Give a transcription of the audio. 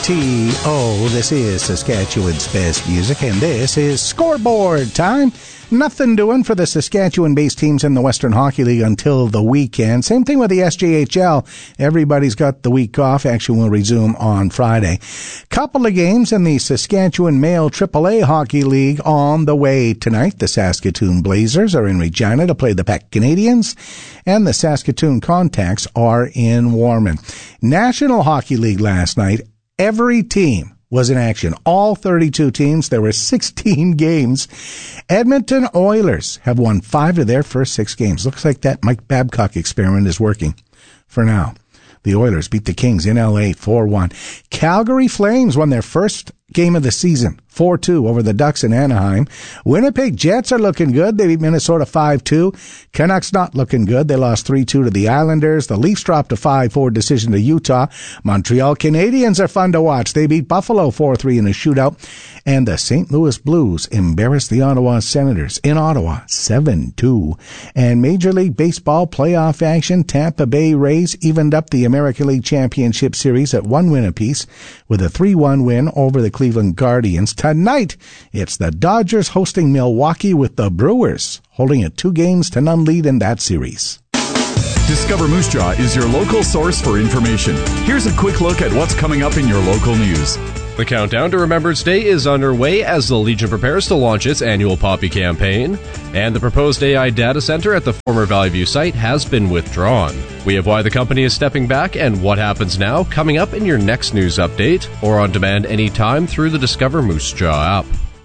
CHOO. This is Saskatchewan's best music, and this is Scoreboard time. Nothing doing for the Saskatchewan-based teams in the Western Hockey League until the weekend. Same thing with the SJHL. Everybody's got the week off. Action will resume on Friday. Couple of games in the Saskatchewan Male AAA Hockey League on the way tonight. The Saskatoon Blazers are in Regina to play the Peck Canadians, and the Saskatoon Contacts are in Warman. National Hockey League last night. Every team was in action. All 32 teams. There were 16 games. Edmonton Oilers have won 5 of their first 6 games. Looks like that Mike Babcock experiment is working for now. The Oilers beat the Kings in LA 4-1. Calgary Flames won their first game of the season, 4-2 over the Ducks in Anaheim. Winnipeg Jets are looking good. They beat Minnesota 5-2. Canucks not looking good. They lost 3-2 to the Islanders. The Leafs dropped a 5-4 decision to Utah. Montreal Canadiens are fun to watch. They beat Buffalo 4-3 in a shootout. And the St. Louis Blues embarrassed the Ottawa Senators in Ottawa 7-2. And Major League Baseball playoff action, Tampa Bay Rays evened up the American League Championship Series at 1 win apiece with a 3-1 win over the Cleveland Guardians. Tonight, it's the Dodgers hosting Milwaukee with the Brewers, holding a 2-0 lead in that series. Discover Moose Jaw is your local source for information. Here's a quick look at what's coming up in your local news. The countdown to Remembrance Day is underway as the Legion prepares to launch its annual Poppy campaign, and the proposed AI data center at the former Valley View site has been withdrawn. We have why the company is stepping back and what happens now coming up in your next news update, or on demand anytime through the Discover Moose Jaw app.